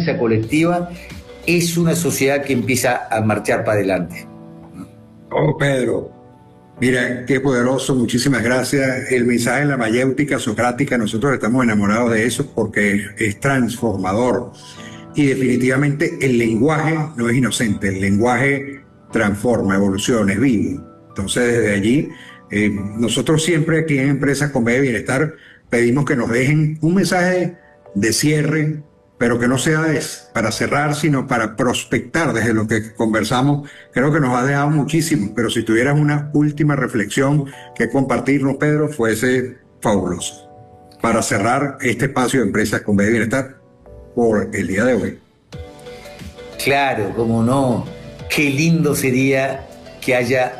conciencia colectiva, es una sociedad que empieza a marchar para adelante. Oh, Pedro, mira, qué poderoso, muchísimas gracias. El mensaje en la mayéutica socrática, nosotros estamos enamorados de eso porque es transformador. Y definitivamente el lenguaje no es inocente, el lenguaje transforma, evoluciona, es vivo. Entonces, desde allí, nosotros siempre aquí en Empresas con B de Bienestar pedimos que nos dejen un mensaje de cierre, pero que no sea para cerrar, sino para prospectar desde lo que conversamos. Creo que nos ha dejado muchísimo, pero si tuvieras una última reflexión que compartirnos, Pedro, fuese fabuloso. Para cerrar este espacio de Empresas con B de Bienestar por el día de hoy. Claro, cómo no. Qué lindo sería que haya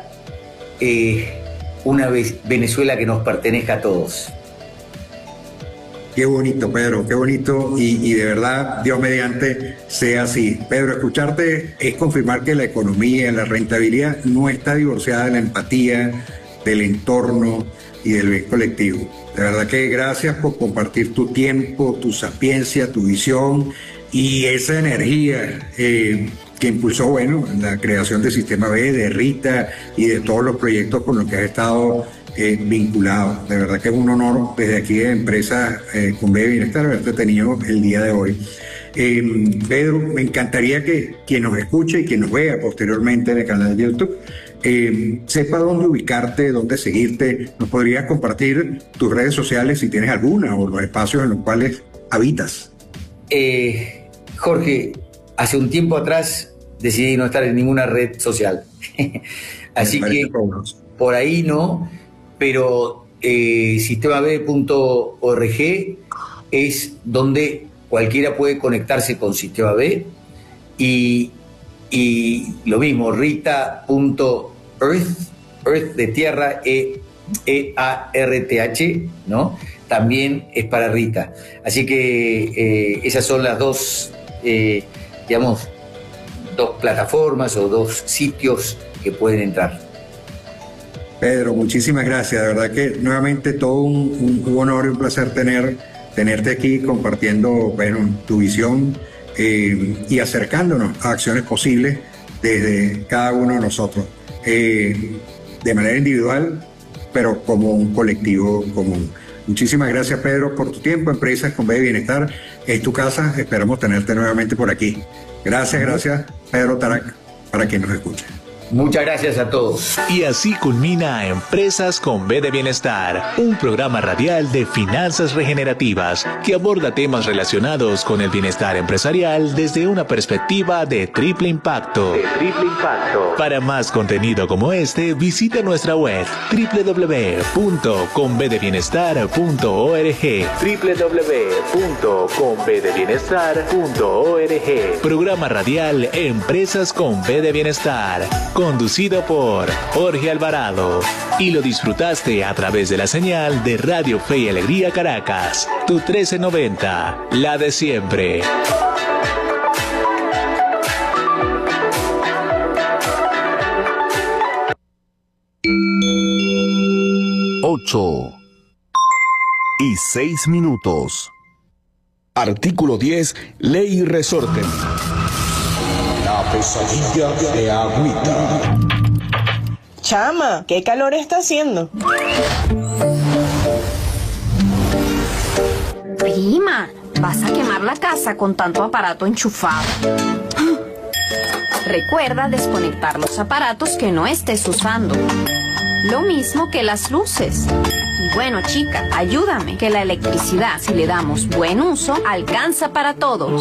una Venezuela que nos pertenezca a todos. Qué bonito, Pedro, qué bonito, y de verdad, Dios mediante, sea así. Pedro, escucharte es confirmar que la economía, la rentabilidad no está divorciada de la empatía, del entorno y del bien colectivo. De verdad que gracias por compartir tu tiempo, tu sapiencia, tu visión y esa energía que impulsó, bueno, la creación del Sistema B, de Rita y de todos los proyectos con los que has estado vinculado. De verdad que es un honor desde aquí de Empresas con B de Bienestar haberte tenido el día de hoy. Pedro, me encantaría que quien nos escuche y quien nos vea posteriormente en el canal de YouTube sepa dónde ubicarte, dónde seguirte. ¿Nos podrías compartir tus redes sociales si tienes alguna o los espacios en los cuales habitas? Jorge, hace un tiempo atrás decidí no estar en ninguna red social. Así que por ahí no. Pero sistemab.org es donde cualquiera puede conectarse con Sistema B y lo mismo, rita.earth, earth de tierra, E-A-R-T-H, ¿no? También es para Rita. Así que esas son las dos, digamos, dos plataformas o dos sitios que pueden entrar. Pedro, muchísimas gracias. De verdad que nuevamente todo un honor y un placer tenerte aquí compartiendo, bueno, tu visión y acercándonos a acciones posibles desde cada uno de nosotros, de manera individual, pero como un colectivo común. Muchísimas gracias, Pedro, por tu tiempo. Empresas con B de Bienestar es tu casa. Esperamos tenerte nuevamente por aquí. Gracias, Pedro Tarac, para quien nos escuche. Muchas gracias a todos. Y así culmina Empresas con B de Bienestar, un programa radial de finanzas regenerativas que aborda temas relacionados con el bienestar empresarial desde una perspectiva de triple impacto. Para más contenido como este, visita nuestra web www.conbdebienestar.org. www.conbdebienestar.org. Programa radial Empresas con B de Bienestar, conducido por Jorge Alvarado. Y lo disfrutaste a través de la señal de Radio Fe y Alegría Caracas, tu 1390, la de siempre. Ocho y 6 minutos. Artículo 10, Ley Resorte. La pesadilla de Agüita. Chama, ¿qué calor está haciendo? Prima, vas a quemar la casa con tanto aparato enchufado. Recuerda desconectar los aparatos que no estés usando. Lo mismo que las luces. Y bueno, chica, ayúdame, que la electricidad, si le damos buen uso, alcanza para todos.